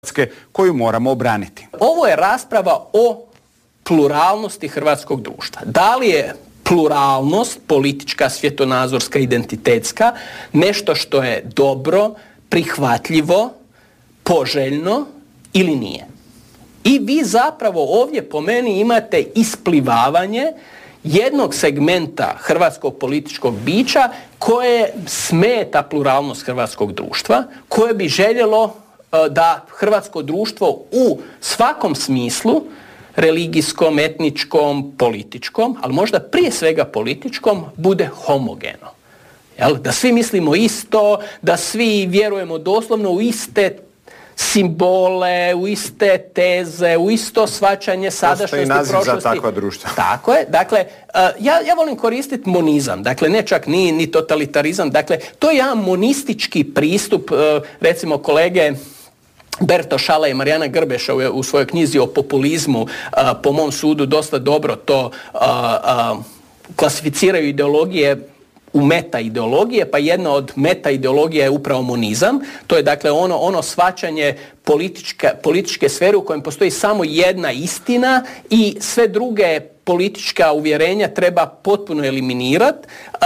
Hrvatske koju moramo obraniti. Ovo je rasprava o pluralnosti hrvatskog društva. Da li je pluralnost, politička, svjetonazorska, identitetska, nešto što je dobro, prihvatljivo, poželjno ili nije? I vi zapravo ovdje po meni imate isplivavanje jednog segmenta hrvatskog političkog bića koje smeta pluralnost hrvatskog društva, koje bi željelo da hrvatsko društvo u svakom smislu, religijskom, etničkom, političkom, ali možda prije svega političkom, bude homogeno. Jel? Da svi mislimo isto, da svi vjerujemo doslovno u iste simbole, u iste teze, u isto shvaćanje sadašnjosti, prošlosti. Postoji naziv za takva društva. Tako je. Dakle, ja volim koristiti monizam. Dakle, ne čak ni totalitarizam. Dakle, to je jedan monistički pristup, recimo kolege Berto Šala i Marijana Grbeša u svojoj knjizi o populizmu, po mom sudu, dosta dobro to klasificiraju ideologije u meta-ideologije, pa jedna od meta-ideologija je upravo monizam. To je dakle ono shvaćanje političke sfere u kojem postoji samo jedna istina i sve druge politička uvjerenja treba potpuno eliminirati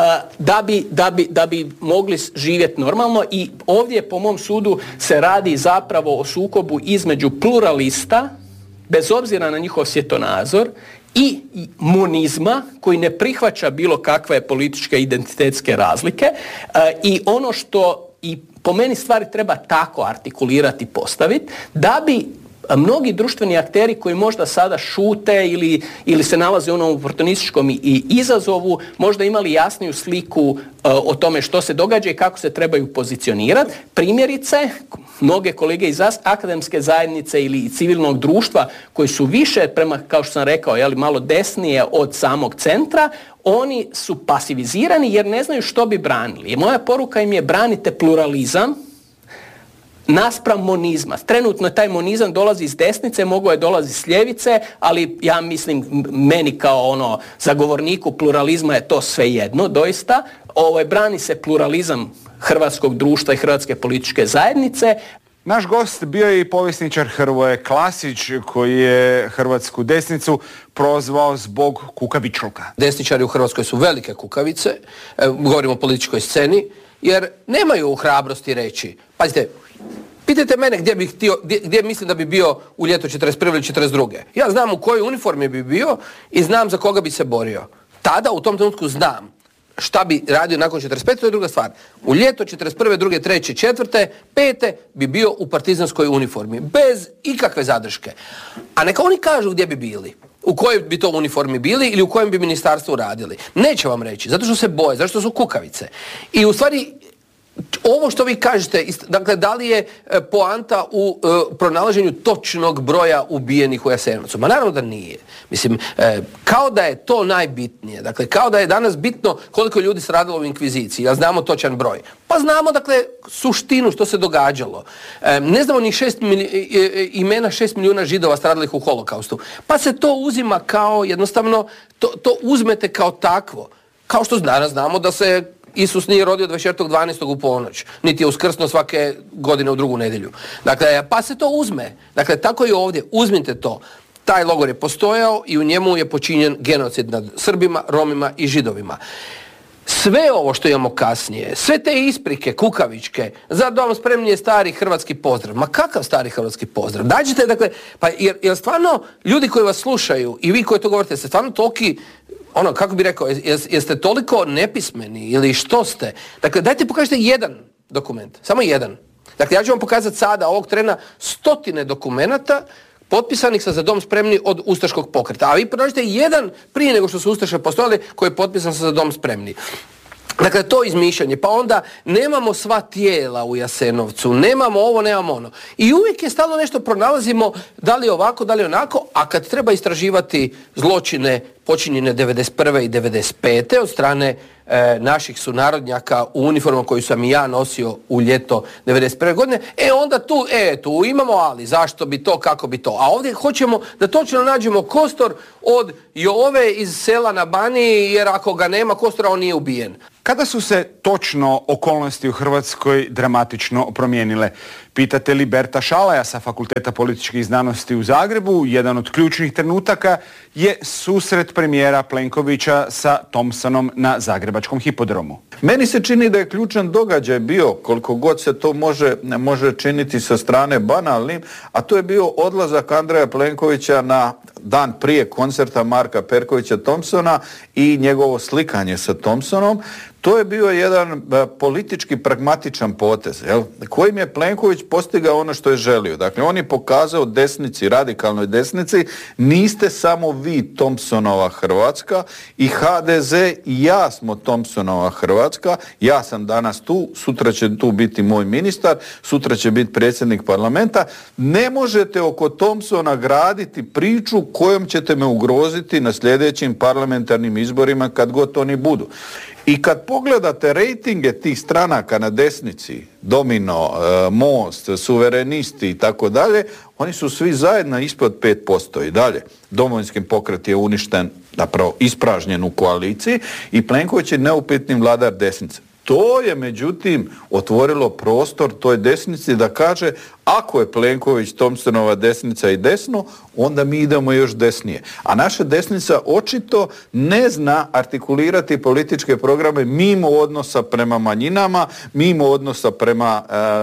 da bi mogli živjeti normalno. I ovdje po mom sudu se radi zapravo o sukobu između pluralista, bez obzira na njihov svjetonazor, i monizma koji ne prihvaća bilo kakve političke identitetske razlike i ono što i po meni stvari treba tako artikulirati i postaviti da bi mnogi društveni akteri koji možda sada šute ili se nalaze u onom oportunističkom i izazovu možda imali jasniju sliku o tome što se događa i kako se trebaju pozicionirati. Primjerice, mnoge kolege iz akademske zajednice ili civilnog društva koji su više prema, kao što sam rekao, malo desnije od samog centra, oni su pasivizirani jer ne znaju što bi branili. I moja poruka im je: branite pluralizam naspram monizma. Trenutno taj monizam dolazi iz desnice, mogao je dolazi s ljevice, ali ja mislim, meni kao zagovorniku pluralizma je to svejedno, doista. Brani se pluralizam hrvatskog društva i hrvatske političke zajednice. Naš gost bio je i povjesničar Hrvoje Klasić koji je hrvatsku desnicu prozvao zbog kukavičluka. Desničari u Hrvatskoj su velike kukavice, govorimo o političkoj sceni, jer nemaju hrabrosti reći. Pazite, pitajte mene gdje mislim da bi bio u ljeto 41. ili 42. Ja znam u kojoj uniformi bi bio i znam za koga bi se borio. Tada, u tom trenutku znam šta bi radio nakon 45. To je druga stvar. U ljeto 41. 2. 3. 4. 5. bi bio u partizanskoj uniformi. Bez ikakve zadrške. A neka oni kažu gdje bi bili. U kojoj bi to uniformi bili ili u kojem bi ministarstvu radili. Neće vam reći. Zato što se boje. Zato što su kukavice. I u stvari ovo što vi kažete, dakle, da li je poanta u pronalaženju točnog broja ubijenih u Jasenovcu? Ma naravno da nije. Mislim, kao da je to najbitnije. Dakle, kao da je danas bitno koliko ljudi stradalo u inkviziciji. Ja znamo točan broj. Pa znamo, dakle, suštinu što se događalo. Ne znamo ni imena 6 milijuna Židova stradalih u holokaustu. Pa se to uzima kao jednostavno, to uzmete kao takvo. Kao što danas znamo da se Isus nije rodio 24.12. u ponoć, niti je uskrsno svake godine u drugu nedjelju. Dakle, pa se to uzme. Dakle, tako i ovdje. Uzmite to. Taj logor je postojao i u njemu je počinjen genocid nad Srbima, Romima i Židovima. Sve ovo što imamo kasnije, sve te isprike kukavičke, za dom spremni je stari hrvatski pozdrav. Ma kakav stari hrvatski pozdrav? Dađite, dakle, pa jer stvarno ljudi koji vas slušaju i vi koji to govorite, ste stvarno toliki, kako bi rekao, jeste toliko nepismeni ili što ste? Dakle, dajte pokažite jedan dokument, samo jedan. Dakle, ja ću vam pokazati sada, ovog trena, 100 dokumenata potpisanih sa za dom spremni od ustaškog pokreta. A vi pronađite jedan prije nego što su ustaše postojali koji je potpisan sa za dom spremni. Dakle, to izmišljanje. Pa onda nemamo sva tijela u Jasenovcu, nemamo ovo, nemamo ono. I uvijek je stalno nešto pronalazimo, da li ovako, da li onako, a kad treba istraživati zločine počinjene 91. i 95. od strane naših sunarodnjaka u uniformama koju sam i ja nosio u ljeto 91. godine, onda tu imamo, ali zašto bi to, kako bi to. A ovdje hoćemo da točno nađemo kostor od Jove iz sela na Baniji, jer ako ga nema kostora, on nije ubijen. Kada su se točno okolnosti u Hrvatskoj dramatično promijenile? Pitate li Berta Šalaja sa Fakulteta političkih znanosti u Zagrebu, jedan od ključnih trenutaka je susret premijera Plenkovića sa Thompsonom na zagrebačkom hipodromu. Meni se čini da je ključan događaj bio, koliko god se to može činiti sa strane banalnim, a to je bio odlazak Andreja Plenkovića na dan prije koncerta Marka Perkovića Thompsona i njegovo slikanje sa Thompsonom. To je bio jedan politički pragmatičan potez, kojim je Plenković postigao ono što je želio. Dakle, on je pokazao desnici, radikalnoj desnici, niste samo vi Thompsonova Hrvatska i HDZ i ja smo Thompsonova Hrvatska, ja sam danas tu, sutra će tu biti moj ministar, sutra će biti predsjednik parlamenta. Ne možete oko Thompsona graditi priču kojom ćete me ugroziti na sljedećim parlamentarnim izborima kad god oni budu. I kad pogledate rejtinge tih stranaka na desnici, Domino, Most, Suverenisti i tako dalje, oni su svi zajedno ispod 5% i dalje. Domovinski pokret je uništen, zapravo ispražnjen u koaliciji i Plenković je neupitni vladar desnice. To je međutim otvorilo prostor toj desnici da kaže ako je Plenković Thompsonova desnica i desno, onda mi idemo još desnije. A naša desnica očito ne zna artikulirati političke programe mimo odnosa prema manjinama, mimo odnosa prema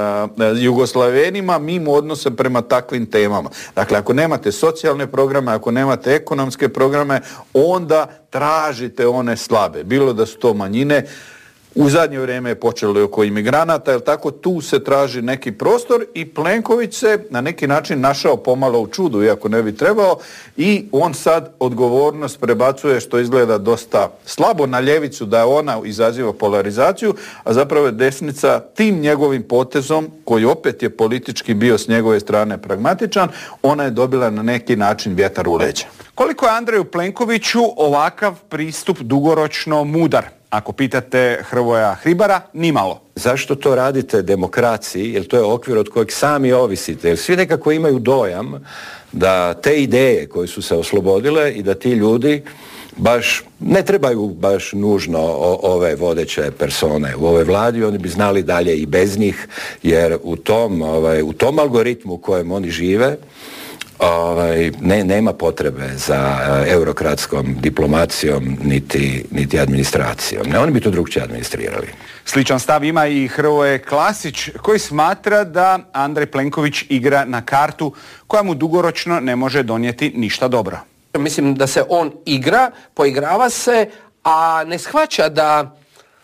Jugoslavenima, mimo odnosa prema takvim temama. Dakle, ako nemate socijalne programe, ako nemate ekonomske programe, onda tražite one slabe. Bilo da su to manjine, u zadnje vrijeme je počelo oko imigranata, jer tako tu se traži neki prostor i Plenković se na neki način našao pomalo u čudu, iako ne bi trebao, i on sad odgovornost prebacuje, što izgleda dosta slabo, na ljevicu, da ona izaziva polarizaciju, a zapravo je desnica tim njegovim potezom, koji opet je politički bio s njegove strane pragmatičan, ona je dobila na neki način vjetar u leđa. Koliko je Andreju Plenkoviću ovakav pristup dugoročno mudar? Ako pitate Hrvoja Hribara, nimalo. Zašto to radite demokraciji? Jer to je okvir od kojeg sami ovisite. Jer svi nekako imaju dojam da te ideje koje su se oslobodile i da ti ljudi baš ne trebaju baš nužno ove vodeće persone u ovoj vladi, oni bi znali dalje i bez njih, jer u tom algoritmu u kojem oni žive nema potrebe za eurokratskom diplomacijom niti administracijom. Ne, oni bi to drugčije administrirali. Sličan stav ima i Hrvoje Klasić, koji smatra da Andrej Plenković igra na kartu koja mu dugoročno ne može donijeti ništa dobro. Mislim da se on igra, poigrava se, a ne shvaća da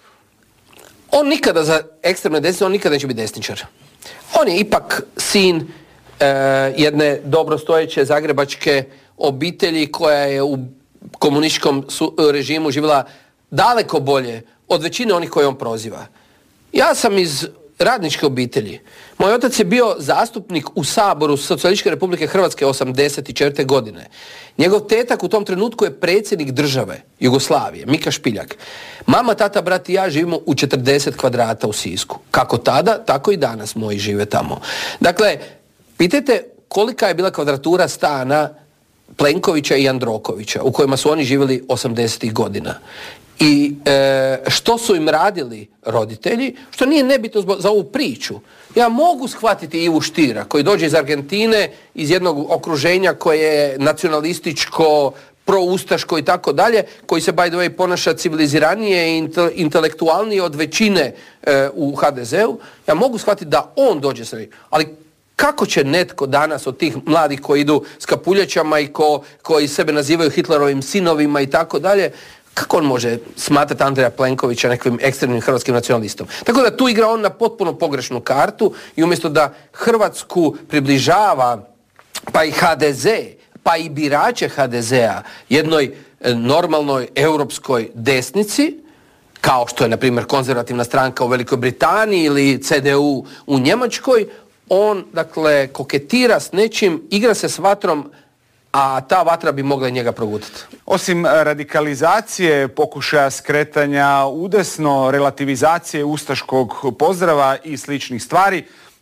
on nikada za ekstremne desnice, on nikada neće biti desničar. On je ipak sin jedne dobrostojeće zagrebačke obitelji koja je u komunističkom režimu živjela daleko bolje od većine onih koje on proziva. Ja sam iz radničke obitelji. Moj otac je bio zastupnik u Saboru Socijalističke Republike Hrvatske 1984. godine. Njegov tetak u tom trenutku je predsjednik države Jugoslavije, Mika Špiljak. Mama, tata, brat i ja živimo u 40 kvadrata u Sisku. Kako tada, tako i danas moji žive tamo. Dakle, pitajte kolika je bila kvadratura stana Plenkovića i Jandrokovića u kojima su oni živjeli 80. godina. I što su im radili roditelji, što nije nebitno za ovu priču. Ja mogu shvatiti Ivu Štira koji dođe iz Argentine, iz jednog okruženja koje je nacionalističko, proustaško i tako dalje, koji se by the way ponaša civiliziranije i intelektualnije od većine u HDZ-u. Ja mogu shvatiti da on dođe s njim, ali kako će netko danas od tih mladih koji idu s kapuljačama i koji sebe nazivaju Hitlerovim sinovima i tako dalje, kako on može smatrati Andreja Plenkovića nekim ekstremnim hrvatskim nacionalistom? Tako da tu igra on na potpuno pogrešnu kartu i umjesto da Hrvatsku približava, pa i HDZ, pa i birače HDZ-a jednoj normalnoj europskoj desnici, kao što je, na primjer, konzervativna stranka u Velikoj Britaniji ili CDU u Njemačkoj, on, dakle, koketira s nečim, igra se s vatrom, a ta vatra bi mogla i njega progutati. Osim radikalizacije, pokušaja skretanja udesno, relativizacije ustaškog pozdrava i sličnih stvari,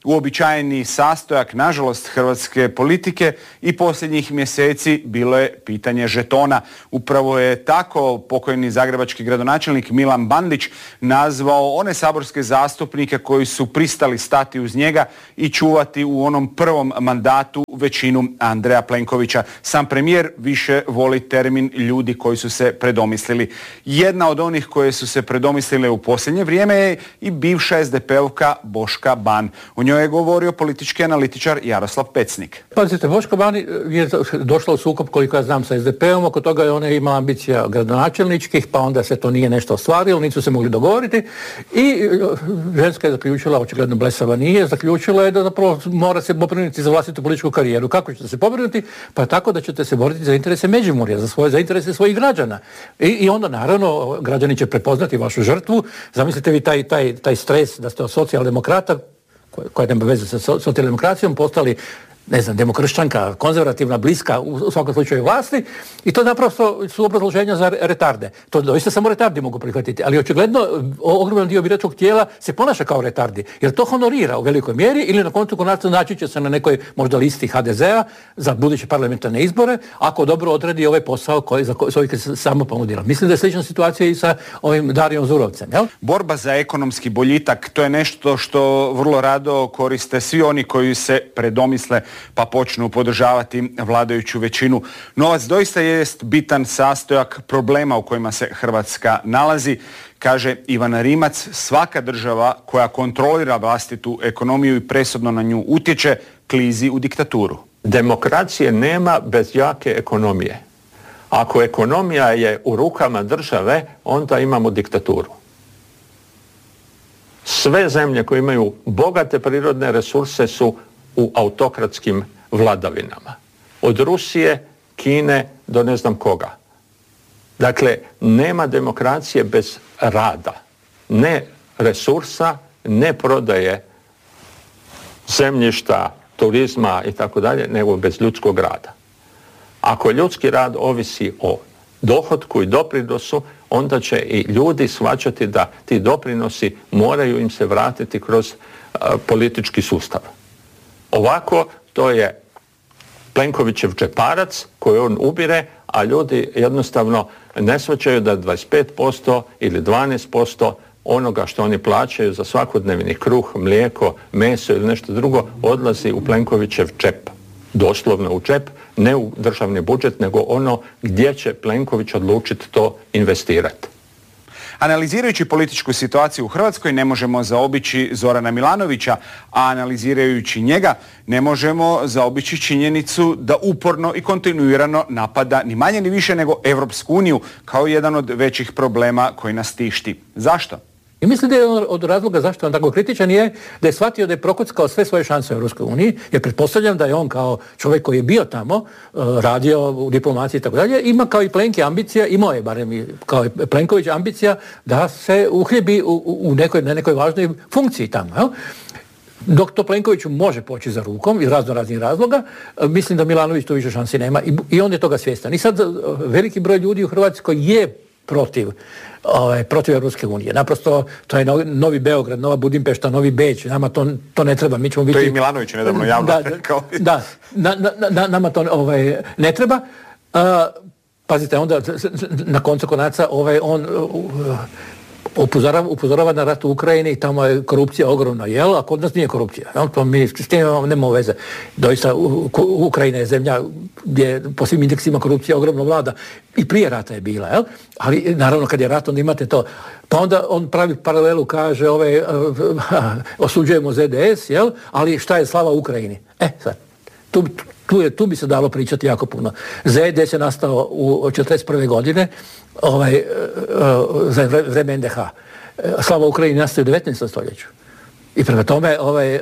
uobičajeni sastojak, nažalost, hrvatske politike i posljednjih mjeseci bilo je pitanje žetona. Upravo je tako pokojni zagrebački gradonačelnik Milan Bandić nazvao one saborske zastupnike koji su pristali stati uz njega i čuvati u onom prvom mandatu većinu Andreja Plenkovića. Sam premijer više voli termin ljudi koji su se predomislili. Jedna od onih koje su se predomislile u posljednje vrijeme je i bivša SDP-ovka Boška Ban. O njoj je govorio politički analitičar Jaroslav Pecnik. Pazite, Boška Ban je došla u sukob, koliko ja znam, sa SDP-om, oko toga je ona imala ambicija gradonačelničkih, pa onda se to nije nešto ostvarilo, nisu se mogli dogovoriti i ženska je zaključila, očigledno blesava nije, zaključila je da zapravo mora se pobrinuti za vlastitu političku karijeru. Kako ćete se pobrinuti? Pa tako da ćete se boriti za interese Međimurja, za interese svojih građana. I onda naravno građani će prepoznati vašu žrtvu. Zamislite vi taj stres da ste od socijaldemokrata, koja nema veze sa socijaldemokracijom, postali, ne znam, demokršćanka, konzervativna, bliska u svakom slučaju vlasti, i to naprosto su obrazloženja za retarde. To doista samo retardi mogu prihvatiti, ali očigledno ogroman dio biračkog tijela se ponaša kao retardi, jer to honorira u velikoj mjeri ili na koncu konaca naći će se na nekoj možda listi HDZ-a za buduće parlamentarne izbore, ako dobro odradi ovaj posao za koji se samo ponudila. Mislim da je slična situacija i sa ovim Darijom Zurovcem. Jel? Borba za ekonomski boljitak, to je nešto što vrlo rado koriste svi oni koji se predomisle pa počnu podržavati vladajuću većinu. Novac doista jest bitan sastojak problema u kojima se Hrvatska nalazi. Kaže Ivan Rimac, svaka država koja kontrolira vlastitu ekonomiju i presudno na nju utječe, klizi u diktaturu. Demokracije nema bez jake ekonomije. Ako ekonomija je u rukama države, onda imamo diktaturu. Sve zemlje koje imaju bogate prirodne resurse su u autokratskim vladavinama. Od Rusije, Kine do ne znam koga. Dakle, nema demokracije bez rada. Ne resursa, ne prodaje zemljišta, turizma i tako dalje, nego bez ljudskog rada. Ako ljudski rad ovisi o dohotku i doprinosu, onda će i ljudi shvaćati da ti doprinosi moraju im se vratiti kroz politički sustav. Ovako, to je Plenkovićev džeparac koji on ubire, a ljudi jednostavno ne shvaćaju da 25% ili 12% onoga što oni plaćaju za svakodnevni kruh, mlijeko, meso ili nešto drugo odlazi u Plenkovićev džep. Doslovno u džep, ne u državni budžet, nego ono gdje će Plenković odlučiti to investirati. Analizirajući političku situaciju u Hrvatskoj ne možemo zaobići Zorana Milanovića, a analizirajući njega ne možemo zaobići činjenicu da uporno i kontinuirano napada ni manje ni više nego Europsku uniju kao jedan od većih problema koji nas tišti. Zašto? I mislim da je od razloga zašto on tako kritičan je da je shvatio da je prokockao sve svoje šanse u Europskoj uniji, jer pretpostavljam da je on kao čovjek koji je bio tamo, radio u diplomaciji i tako dalje, ima kao i Plenki ambicija, imao je barem kao i Plenković ambicija da se uhljebi na nekoj važnoj funkciji tamo. Jel? Dok to Plenkoviću može poći za rukom iz raznih razloga, mislim da Milanović tu više šansi nema i on je toga svjestan. I sad veliki broj ljudi u Hrvatskoj je protiv Europske unije. Naprosto, to je Novi Beograd, Nova Budimpešta, Novi Beč, nama to ne treba, mi ćemo biti... To je i Milanović nedavno javno rekao. Da, nama to ne treba. Pazite, onda na koncu konaca on upozorava na rat u Ukrajini i tamo je korupcija ogromna, jel? A kod nas nije korupcija. Jel? To mi s tim nemamo veze. Doista, Ukrajina je zemlja gdje po svim indeksima korupcija ogromno vlada. I prije rata je bila, jel? Ali naravno kad je rat, onda imate to. Pa onda on pravi paralelu, kaže osuđujemo ZDS, jel? Ali šta je slava Ukrajini? Sad, tu bi se dalo pričati jako puno. ZDS je nastao u 1941. godine za vreme NDH. Slava Ukrajini nastaje u 19. stoljeću. I prema tome,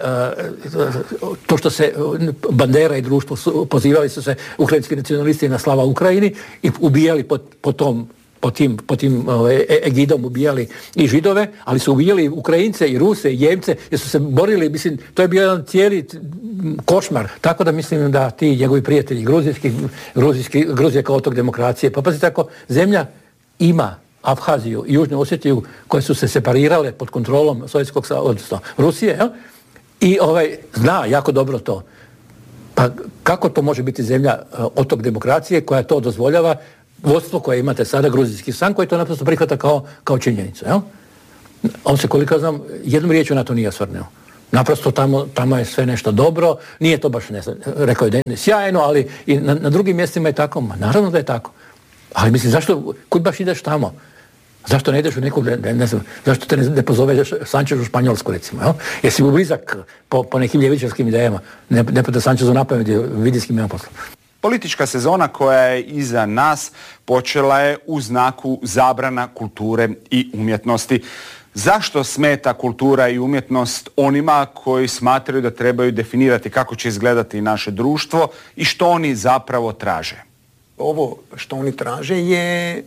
to što se Bandera i društvo pozivali su se ukrajinski nacionalisti na slava Ukrajini i ubijali pod tim egidom ubijali i Židove, ali su ubijali Ukrajince i Ruse i Jemce jer su se borili, mislim, to je bio jedan cijeli košmar. Tako da mislim da ti njegovi prijatelji Gruzija kao otok demokracije, pa pazite, tako zemlja ima Abhaziju i Južnu Osetiju koje su se separirale pod kontrolom odnosno Rusije, jel? i zna jako dobro to. Pa kako to može biti zemlja otok demokracije koja to dozvoljava, vodstvo koje imate sada, gruzijski san, koji to naprosto prihvata kao činjenicu. Jel? On se, koliko znam, jednom riječju na to nije osvrnuo. Naprosto tamo je sve nešto dobro, nije to baš, rekao je da je sjajno, ali i na drugim mjestima je tako. Naravno da je tako. Ali mislim, zašto, kud baš ideš tamo? Zašto ne ideš u neku, ne znam, zašto te ne pozoveš Sančez u Španjolsku, recimo, jel? Jesi blizak po nekim ljevičarskim idejama, ne pada Sančezu na pamet, vidi s kim ima posla. Politička sezona koja je iza nas počela je u znaku zabrana kulture i umjetnosti. Zašto smeta kultura i umjetnost onima koji smatraju da trebaju definirati kako će izgledati naše društvo i što oni zapravo traže? Ovo što oni traže je,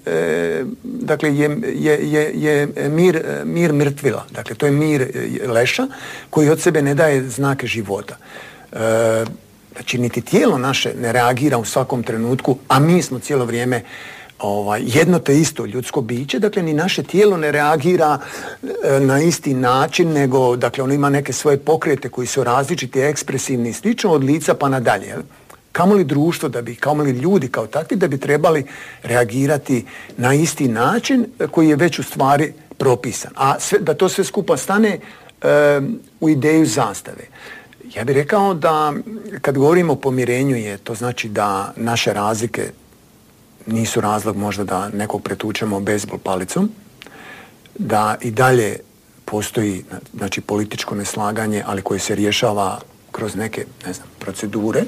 je mir mrtvila. Dakle, to je mir leša koji od sebe ne daje znake života. Znači, niti tijelo naše ne reagira u svakom trenutku, a mi smo cijelo vrijeme jedno te isto ljudsko biće, dakle ni naše tijelo ne reagira na isti način, nego dakle ono ima neke svoje pokrete koji su različiti, ekspresivni i slično od lica pa nadalje. Kamoli društvo, kamoli ljudi kao takvi da bi trebali reagirati na isti način koji je već u stvari propisan. A da to sve skupa stane u ideju zastave. Ja bih rekao da kad govorimo o pomirenju to znači da naše razlike nisu razlog možda da nekog pretučemo bejzbol palicom, da i dalje postoji znači političko neslaganje, ali koje se rješava kroz neke, procedure,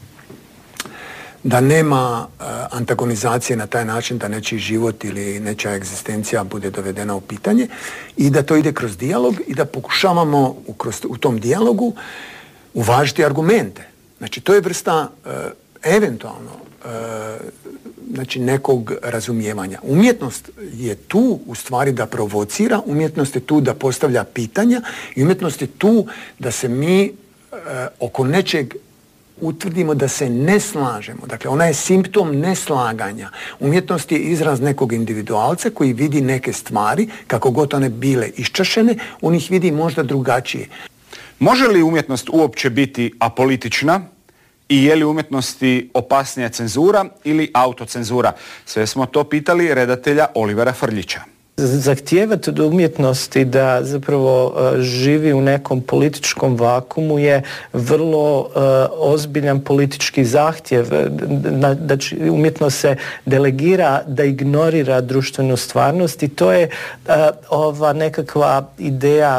da nema antagonizacije na taj način da nečiji život ili nečija egzistencija bude dovedena u pitanje i da to ide kroz dijalog i da pokušavamo u tom dijalogu uvažiti argumente. Znači, to je vrsta eventualno znači nekog razumijevanja. Umjetnost je tu u stvari da provocira, umjetnost je tu da postavlja pitanja i umjetnost je tu da se mi oko nečeg utvrdimo da se ne slažemo. Dakle, ona je simptom neslaganja. Umjetnost je izraz nekog individualca koji vidi neke stvari, kako god one bile iščašene, on ih vidi možda drugačije. Može li umjetnost uopće biti apolitična? I je li umjetnosti opasnija cenzura ili autocenzura? Sve smo to pitali redatelja Olivera Frljića. Zahtijevati od umjetnosti da zapravo živi u nekom političkom vakumu je vrlo ozbiljan politički zahtjev. Da umjetnost se delegira da ignorira društvenu stvarnost i to je ova nekakva ideja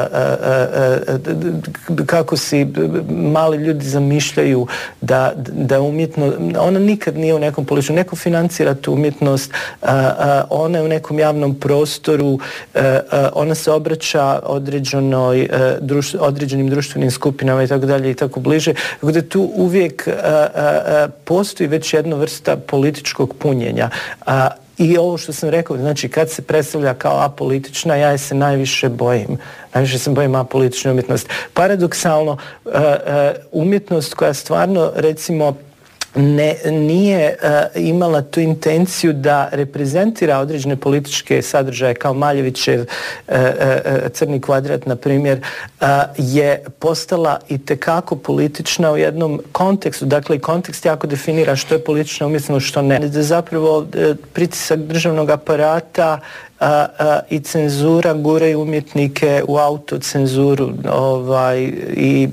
kako si mali ljudi zamišljaju da umjetnost, ona nikad nije u nekom političkom, neko financira tu umjetnost, ona je u nekom javnom prostoru, ona se obraća određenim društvenim skupinama i tako dalje i tako bliže. Tako da tu uvijek postoji već jedna vrsta političkog punjenja. I ovo što sam rekao, znači kad se predstavlja kao apolitična, ja se najviše bojim. Najviše se bojim apolitične umjetnosti. Paradoksalno, umjetnost koja stvarno, recimo, nije imala tu intenciju da reprezentira određene političke sadržaje kao Maljevićev Crni kvadrat, na primjer, je postala itekako politična u jednom kontekstu. Dakle, kontekst jako definira što je politična umjetnost, što ne. Zapravo, pritisak državnog aparata i cenzura guraju umjetnike u autocenzuru i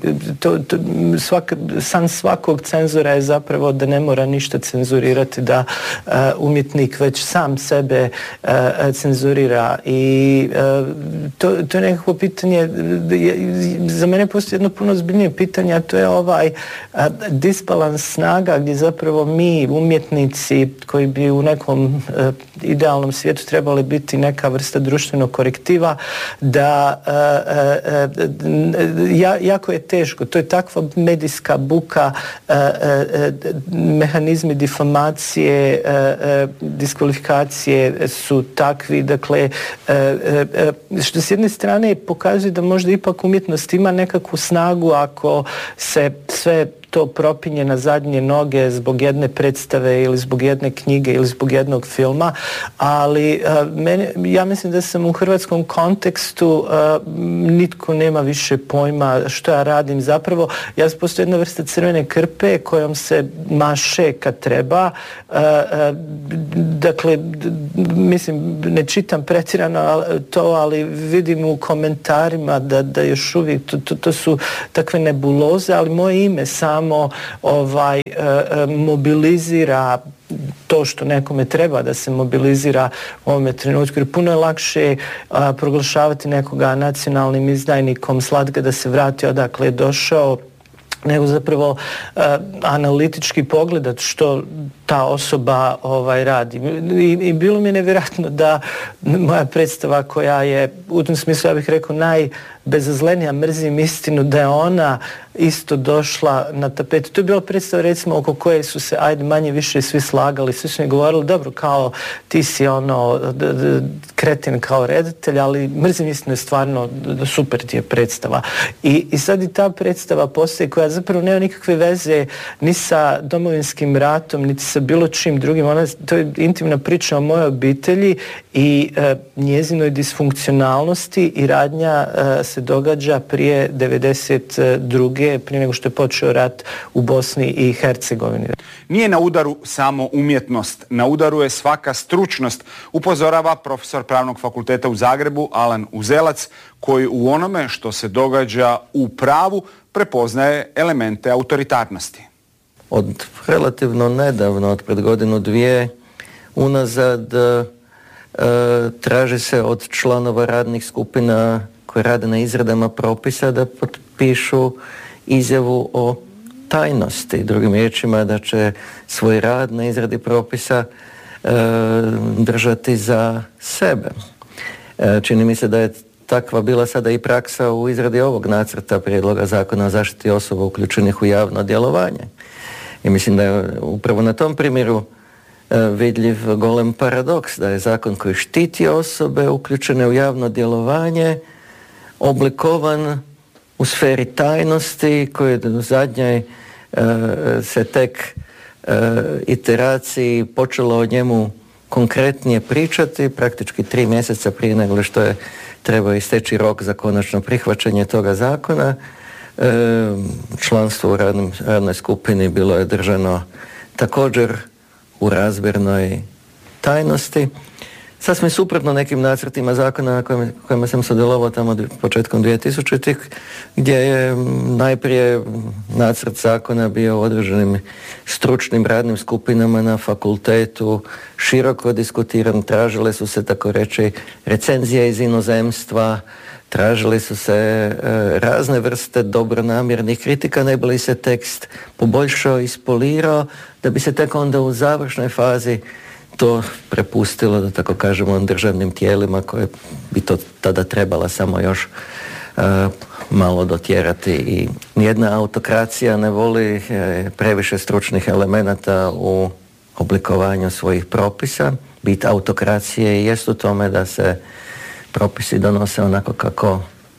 san svakog cenzora je zapravo da ne mora ništa cenzurirati, da umjetnik već sam sebe cenzurira i to je nekako pitanje, za mene postoji jedno puno ozbiljnije pitanje, a to je disbalans snaga gdje zapravo mi umjetnici koji bi u nekom idealnom svijetu trebali biti neka vrsta društvenog korektiva, da jako je teško. To je takva medijska buka, mehanizmi difamacije, diskvalifikacije su takvi. Dakle, što s jedne strane pokazuje da možda ipak umjetnost ima nekakvu snagu ako se sve to propinje na zadnje noge zbog jedne predstave ili zbog jedne knjige ili zbog jednog filma, ali ja mislim da sam u hrvatskom kontekstu nitko nema više pojma što ja radim. Zapravo, ja postoji jedna vrsta crvene krpe kojom se maše kad treba. Dakle, mislim, ne čitam pretjerano to, ali vidim u komentarima da još uvijek to su takve nebuloze, ali moje ime samo mobilizira to što nekome treba da se mobilizira u ovome trenutku. Jer puno je lakše proglašavati nekoga nacionalnim izdajnikom, slat ga da se vrati odakle je došao, nego zapravo analitički pogledat što ta osoba radi. I bilo mi je nevjerojatno da moja predstava koja je, u tom smislu ja bih rekao, najbezazlenija, mrzim istinu, da je ona isto došla na tapetu. To je bila predstava, recimo, oko koje su se, ajde, manje više svi slagali, svi su mi govorili, dobro, kao ti si kretin kao redatelj, ali mrzim istinu je stvarno super ti je predstava. I sad i ta predstava postoji koja zapravo nema nikakve veze ni sa Domovinskim ratom, niti sa bilo čim drugim. To je intimna priča o mojoj obitelji i njezinoj disfunkcionalnosti, i radnja se događa prije 92. prije nego što je počeo rat u Bosni i Hercegovini. Nije na udaru samo umjetnost, na udaru je svaka stručnost, upozorava profesor Pravnog fakulteta u Zagrebu Alen Uzelac, koji u onome što se događa u pravu prepoznaje elemente autoritarnosti. Od relativno nedavno, od pred godinu dvije unazad, traži se od članova radnih skupina koji rade na izradama propisa da potpišu izjavu o tajnosti. Drugim riječima, da će svoj rad na izradi propisa držati za sebe. Čini mi se da je takva bila sada i praksa u izradi ovog nacrta prijedloga zakona o zaštiti osoba uključenih u javno djelovanje. I mislim da je upravo na tom primjeru vidljiv golem paradoks, da je zakon koji štiti osobe uključene u javno djelovanje oblikovan u sferi tajnosti, koji u zadnjoj se tek iteraciji počelo o njemu konkretnije pričati, praktički 3 mjeseca prije nego što je trebao isteći rok za konačno prihvaćanje toga zakona. Članstvo u radnoj skupini bilo je držano također u razmjernoj tajnosti. Sasvim suprotno nekim nacrtima zakona na kojima sam sudjelovao tamo početkom 2000-ih, gdje je najprije nacrt zakona bio u određenim stručnim radnim skupinama na fakultetu, široko diskutiran, tražile su se, tako reći, recenzije iz inozemstva, tražili su se razne vrste dobronamjernih kritika, ne bi li se tekst poboljšao, ispolirao, da bi se tek onda u završnoj fazi to prepustilo, da tako kažemo, državnim tijelima koje bi to tada trebala samo još malo dotjerati. I nijedna autokracija ne voli previše stručnih elemenata u oblikovanju svojih propisa. Bit autokracije jest u tome da se propisi donose onako kako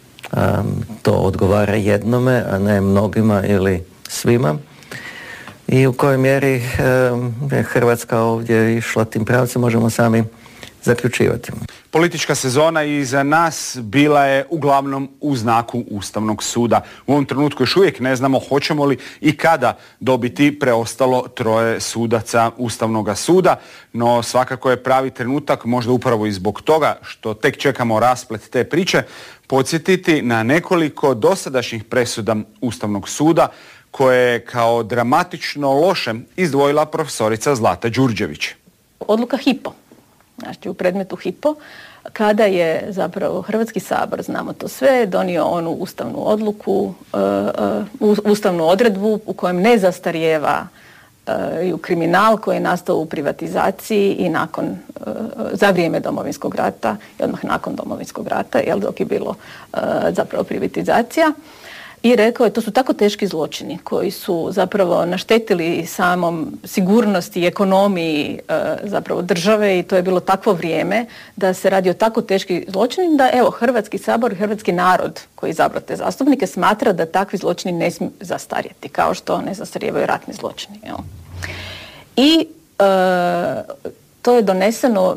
to odgovara jednome, a ne mnogima ili svima. I u kojoj mjeri je Hrvatska ovdje išla tim pravcem možemo sami zaključivati. Politička sezona iza nas bila je uglavnom u znaku Ustavnog suda. U ovom trenutku još uvijek ne znamo hoćemo li i kada dobiti preostalo 3 sudaca Ustavnog suda, no svakako je pravi trenutak, možda upravo i zbog toga što tek čekamo rasplet te priče, podsjetiti na nekoliko dosadašnjih presuda Ustavnog suda koje je kao dramatično loše izdvojila profesorica Zlata Đurđević. Odluka Hypo, znači u predmetu Hypo, kada je zapravo Hrvatski sabor, znamo to sve, donio onu ustavnu odluku, ustavnu odredbu u kojem ne zastarijeva i kriminal koji je nastao u privatizaciji i nakon, za vrijeme Domovinskog rata i odmah nakon Domovinskog rata, dok je bilo zapravo privatizacija. I rekao je, to su tako teški zločini koji su zapravo naštetili samom sigurnosti i ekonomiji zapravo države i to je bilo takvo vrijeme da se radi o tako teški zločini da evo Hrvatski sabor i hrvatski narod koji izabrao te zastupnike smatra da takvi zločini ne smiju zastarjeti kao što ne zastarijevaju ratni zločini. Jel? I to je doneseno,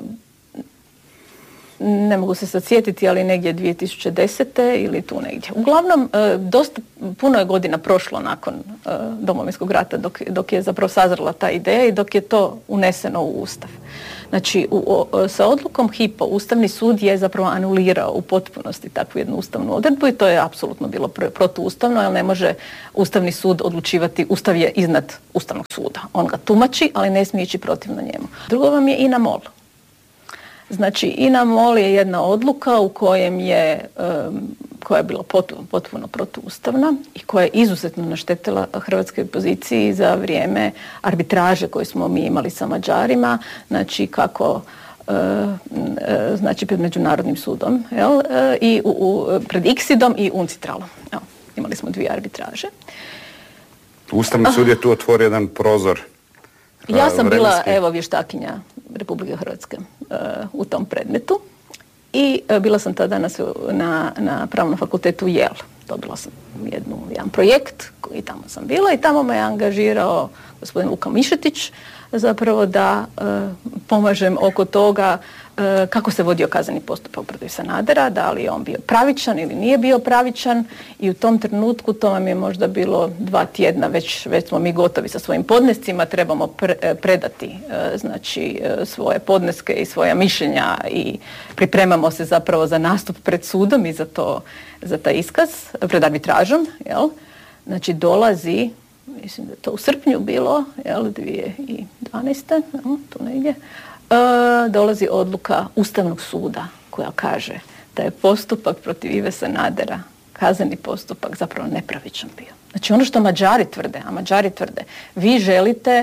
ne mogu se sad sjetiti, ali negdje 2010. ili tu negdje. Uglavnom, dosta puno je godina prošlo nakon Domovinskog rata dok je zapravo sazrela ta ideja i dok je to uneseno u Ustav. Znači, sa odlukom Hypo Ustavni sud je zapravo anulirao u potpunosti takvu jednu ustavnu odredbu i to je apsolutno bilo protuustavno, jer ne može Ustavni sud odlučivati, Ustav je iznad Ustavnog suda. On ga tumači, ali ne smije ići protivno njemu. Drugo vam je INA MOL. Znači, INA MOL je jedna odluka u kojem koja je bila potpuno protuustavna i koja je izuzetno naštetila hrvatskoj poziciji za vrijeme arbitraže koju smo mi imali sa Mađarima, znači kako znači pred Međunarodnim sudom, jel? I pred ICSID-om i UNCITRAL-om. Imali smo 2 arbitraže. Ustavni sud je tu otvorio jedan prozor. Ja sam bila, vještakinja Republike Hrvatske u tom predmetu i bila sam tada na Pravnom fakultetu Yale. Dobila sam jedan projekt i tamo sam bila i tamo me je angažirao gospodin Luka Mišetić zapravo da pomažem oko toga kako se vodio kazneni postupak protiv Sanadera, da li je on bio pravičan ili nije bio pravičan i u tom trenutku, to vam je možda bilo 2 tjedna, već smo mi gotovi sa svojim podnescima, trebamo predati znači svoje podneske i svoja mišljenja i pripremamo se zapravo za nastup pred sudom i za taj iskaz, pred arbitražom, jel? Znači dolazi, mislim da je to u srpnju bilo, jel, 2012. Tu negdje, dolazi odluka Ustavnog suda koja kaže da je postupak protiv Ive Sanadera, kazneni postupak, zapravo nepravičan bio. Znači ono što Mađari tvrde, vi želite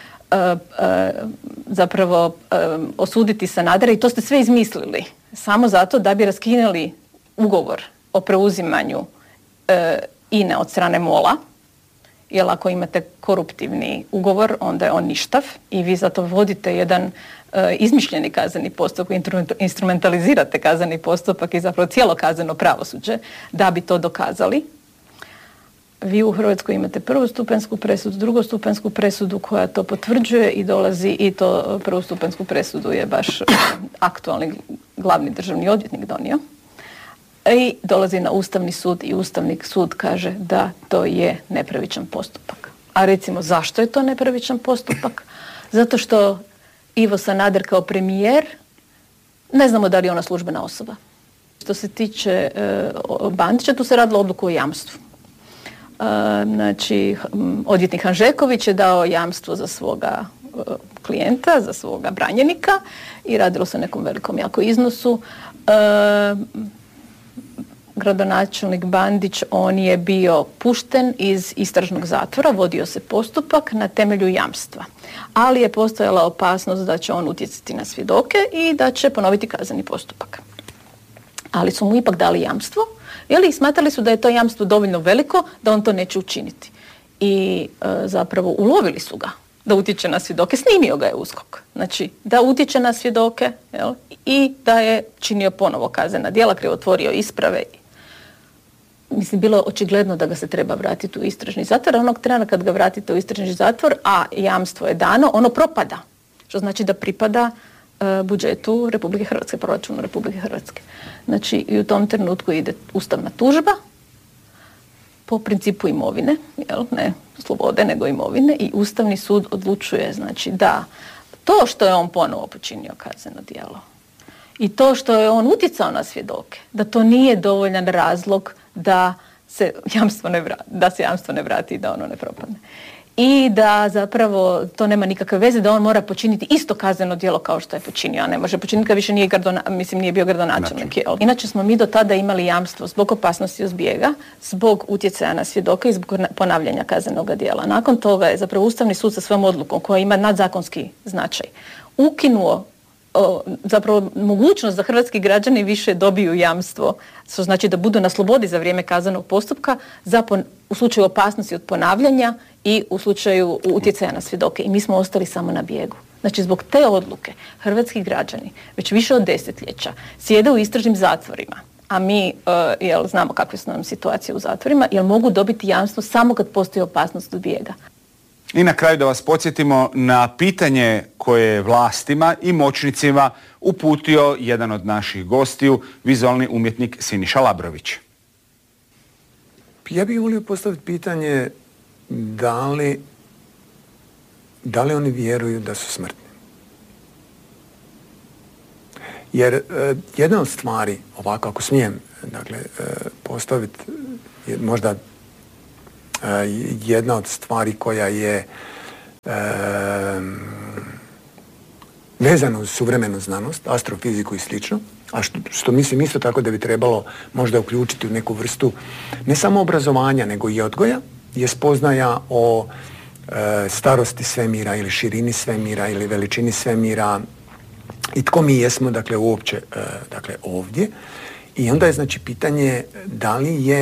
zapravo osuditi Sanadera i to ste sve izmislili samo zato da bi raskinuli ugovor o preuzimanju INA od strane MOL-a, jer ako imate koruptivni ugovor, onda je on ništav i vi zato vodite jedan izmišljeni kazneni postupak, instrumentalizirate kazneni postupak i zapravo cijelo kazneno pravosuđe da bi to dokazali. Vi u Hrvatskoj imate prvostupanjsku presudu, drugostupanjsku presudu koja to potvrđuje i dolazi i to prvostupanjsku presudu je baš aktualni glavni državni odvjetnik donio. I dolazi na Ustavni sud i Ustavni sud kaže da to je nepravičan postupak. A recimo zašto je to nepravičan postupak? Zato što Ivo Sanader kao premijer, ne znamo da li je ona službena osoba. Što se tiče Bandića, tu se radilo odluku o jamstvu. Znači, odvjetnik Hanžeković je dao jamstvo za svoga klijenta, za svoga branjenika i radilo se o nekom velikom jako iznosu. Gradonačelnik Bandić, on je bio pušten iz istražnog zatvora, vodio se postupak na temelju jamstva. Ali je postojala opasnost da će on utjecati na svjedoke i da će ponoviti kazneni postupak. Ali su mu ipak dali jamstvo, i smatrali su da je to jamstvo dovoljno veliko da on to neće učiniti. I zapravo ulovili su ga da utječe na svjedoke, snimio ga je USKOK. Znači, da utječe na svjedoke, jel, i da je činio ponovo kaznena djela, krivotvorio isprave. Mislim, bilo je očigledno da ga se treba vratiti u istražni zatvor, a onog trena kad ga vratite u istražni zatvor, a jamstvo je dano, ono propada. Što znači da pripada budžetu Republike Hrvatske, proračunu Republike Hrvatske. Znači, i u tom trenutku ide ustavna tužba po principu imovine, jel, ne slobode, nego imovine, i Ustavni sud odlučuje, znači, da to što je on ponovo počinio kazneno djelo i to što je on utjecao na svjedoke, da to nije dovoljan razlog da se jamstvo ne vrati i da ono ne propadne. I da zapravo to nema nikakve veze, da on mora počiniti isto kazneno djelo kao što je počinio, a ne može počiniti kad više nije bio gradonačelnik. Inače smo mi do tada imali jamstvo zbog opasnosti od bijega, zbog utjecaja na svjedoka i zbog ponavljanja kaznenog djela. Nakon toga je zapravo Ustavni sud sa svojom odlukom koja ima nadzakonski značaj ukinuo zapravo mogućnost da hrvatski građani više dobiju jamstvo, što znači da budu na slobodi za vrijeme kaznenog postupka u slučaju opasnosti od ponavljanja i u slučaju utjecaja na svjedoke. I mi smo ostali samo na bijegu. Znači, zbog te odluke hrvatski građani već više od desetljeća sjede u istražnim zatvorima, a mi znamo kakve su nam situacije u zatvorima, jer mogu dobiti jamstvo samo kad postoji opasnost od bijega. I na kraju da vas podsjetimo na pitanje koje je vlastima i moćnicima uputio jedan od naših gostiju, vizualni umjetnik Siniša Labrović. Ja bih volio postaviti pitanje da li oni vjeruju da su smrtni. Jer jedna od stvari, ovako ako smijem postaviti možda jedna od stvari koja je vezana uz suvremenu znanost, astrofiziku i slično, a što mislim isto tako da bi trebalo možda uključiti u neku vrstu ne samo obrazovanja nego i odgoja, je spoznaja o starosti svemira ili širini svemira ili veličini svemira i tko mi jesmo uopće ovdje. I onda je znači pitanje da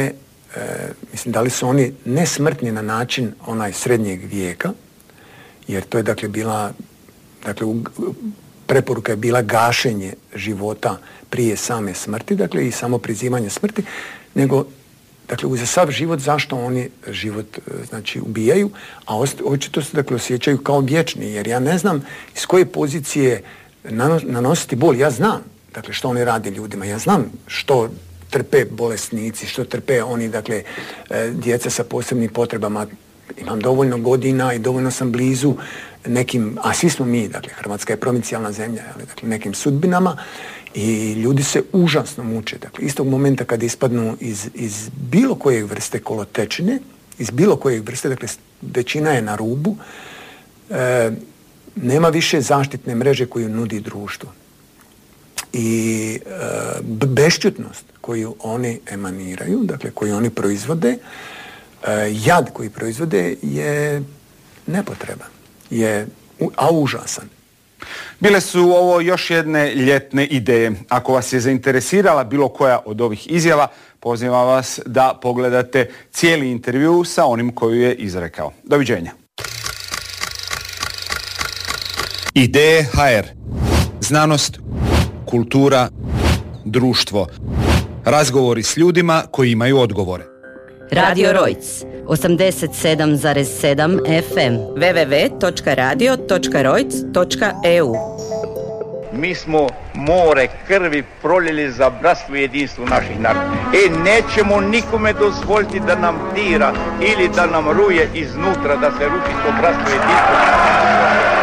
li su oni nesmrtni na način onaj srednjeg vijeka, jer to je bila, preporuka je bila gašenje života prije same smrti, i samo prizivanje smrti, nego uz sav život zašto oni život ubijaju, a očito se osjećaju kao vječni, jer ja ne znam iz koje pozicije nanositi bol. Ja znam što oni rade ljudima, ja znam što trpe bolesnici, što trpe oni, djeca sa posebnim potrebama. Imam dovoljno godina i dovoljno sam blizu nekim, a svi smo mi, Hrvatska je provincijalna zemlja, nekim sudbinama i ljudi se užasno muče. Istog momenta kad ispadnu iz bilo koje vrste kolotečine, iz bilo koje vrste, većina je na rubu, nema više zaštitne mreže koju nudi društvo. I bešćutnost koju oni emaniraju, koju oni proizvode, jad koji proizvode je nepotreban, a užasan. Bile su ovo još jedne ljetne ideje. Ako vas je zainteresirala bilo koja od ovih izjava, pozivam vas da pogledate cijeli intervju sa onim koju je izrekao. Doviđenja. Ideje HR. Znanost, kultura, društvo. Razgovori s ljudima koji imaju odgovore. Radio Rojc, 87,7 FM, www.radio.rojc.eu. Mi smo more krvi proljeli za bratstvo i jedinstvo naših naroda. Nećemo nikome dozvoliti da nam dira ili da nam ruje iznutra, da se ruši to bratstvo i jedinstvo.